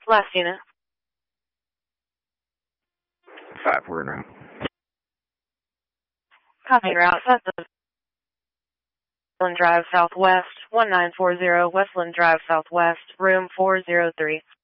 Last unit. Five, we're in route. Copy route. Westland Drive Southwest, 1940 Westland Drive Southwest, room 403.